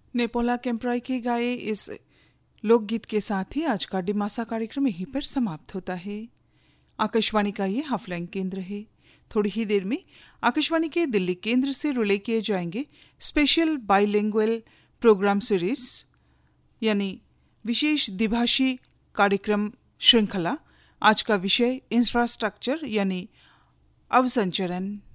नेपोला कैम्प्राई के गाए इस लोकगीत के साथ ही आज का डिमासा कार्यक्रम यहीं पर समाप्त होता है। आकाशवाणी का ये हाफलाइन केंद्र है। थोड़ी ही देर में आकाशवाणी के दिल्ली केंद्र से रिले किए जाएंगे स्पेशल बाइलिंगुअल प्रोग्राम सीरीज यानी विशेष द्विभाषी कार्यक्रम श्रृंखला। आज का विषय इंफ्रास्ट्रक्चर यानी अवसंचरण।